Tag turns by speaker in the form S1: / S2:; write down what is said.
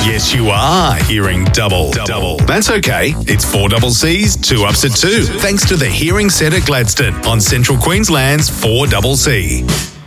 S1: Yes, you are hearing double. That's okay. It's 4 double C's, 2 ups at 2. Thanks to the Hearing Centre Gladstone on Central Queensland's 4 double C.